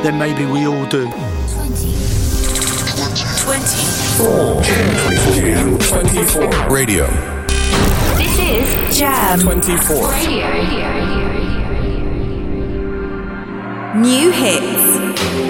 then maybe we all do. 24 Radio. This is Jam 24 Radio. New hits.